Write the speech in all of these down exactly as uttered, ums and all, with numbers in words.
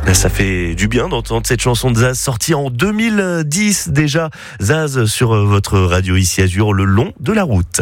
Ça fait du bien d'entendre cette chanson de Zaz, sortie en deux mille dix déjà. Zaz sur votre radio Ici Azur, le long de la route.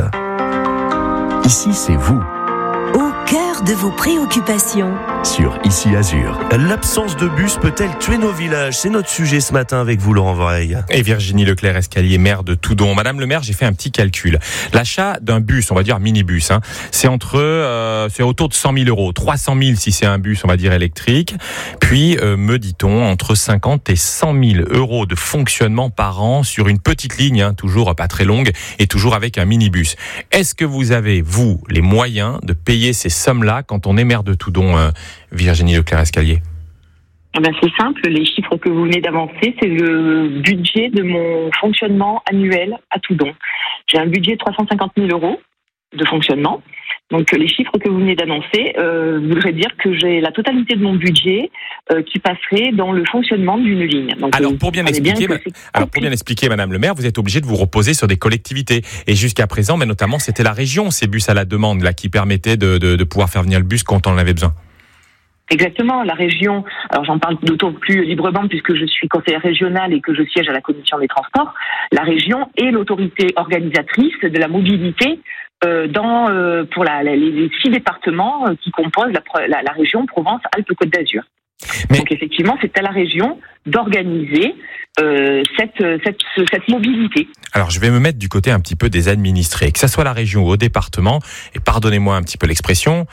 Ici, c'est vous. Au cœur de vos préoccupations. Sur Ici Azur. L'absence de bus peut-elle tuer nos villages ? C'est notre sujet ce matin avec vous, Laurent Voreille. Et Virginie Leclerc-Escalier, maire de Toudon. Madame le maire, j'ai fait un petit calcul. L'achat d'un bus, on va dire minibus, hein, c'est entre, euh, c'est autour de cent mille euros. trois cent mille si c'est un bus, on va dire électrique. Puis, euh, me dit-on, entre cinquante et cent mille euros de fonctionnement par an sur une petite ligne, hein, toujours pas très longue et toujours avec un minibus. Est-ce que vous avez, vous, les moyens de payer ces sommes-là quand on est maire de Toudon, euh, Virginie Leclerc-Escalier ? Eh ben c'est simple, les chiffres que vous venez d'avancer, c'est le budget de mon fonctionnement annuel à Toudon. J'ai un budget de trois cent cinquante mille euros de fonctionnement. Donc les chiffres que vous venez d'annoncer euh, voudraient dire que j'ai la totalité de mon budget euh, qui passerait dans le fonctionnement d'une ligne. Donc, alors pour bien expliquer, bien alors pour bien expliquer, Madame le maire, vous êtes obligé de vous reposer sur des collectivités. Et jusqu'à présent, mais notamment, c'était la région, ces bus à la demande là qui permettaient de, de, de pouvoir faire venir le bus quand on en avait besoin. Exactement, la région, alors j'en parle d'autant plus librement puisque je suis conseillère régionale et que je siège à la commission des transports, la région est l'autorité organisatrice de la mobilité euh, dans euh, pour la, la, les six départements euh, qui composent la, la, la région Provence-Alpes-Côte d'Azur. Mais... Donc effectivement, c'est à la région d'organiser euh, cette, cette, cette mobilité. Alors je vais me mettre du côté un petit peu des administrés, que ça soit la région ou au département, et pardonnez-moi un petit peu l'expression,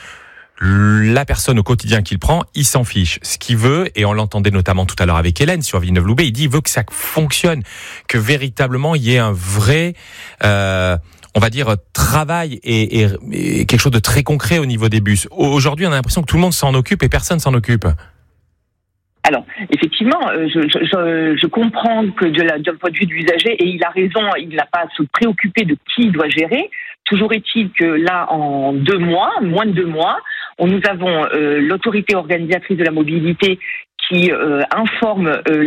la personne au quotidien qu'il prend, il s'en fiche. Ce qu'il veut, et on l'entendait notamment tout à l'heure avec Hélène sur Villeneuve-Loubet, il dit il veut que ça fonctionne, que véritablement il y ait un vrai, euh, on va dire, travail et, et, et quelque chose de très concret au niveau des bus. Aujourd'hui, on a l'impression que tout le monde s'en occupe et personne s'en occupe. Alors, effectivement, je, je, je comprends que de la, d'un point de vue de l'usager, et il a raison, il n'a pas à se préoccuper de qui il doit gérer. Toujours est-il que là, en deux mois, moins de deux mois, nous avons euh, l'autorité organisatrice de la mobilité qui euh, informe euh,